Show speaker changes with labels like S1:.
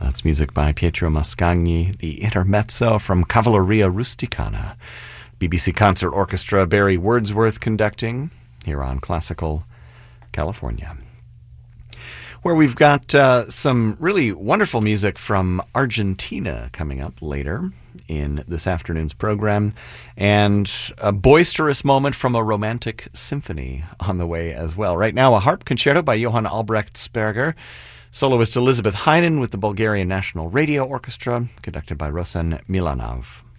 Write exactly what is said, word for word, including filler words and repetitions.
S1: That's music by Pietro Mascagni, the intermezzo from Cavalleria Rusticana. B B C Concert Orchestra, Barry Wordsworth conducting here on Classical California, where we've got uh, some really wonderful music from Argentina coming up later in this afternoon's program, and a boisterous moment from a romantic symphony on the way as well. Right now, a harp concerto by Johann Albrecht Sperger, soloist Elizabeth Heinen with the Bulgarian National Radio Orchestra, conducted by Rosen Milanov.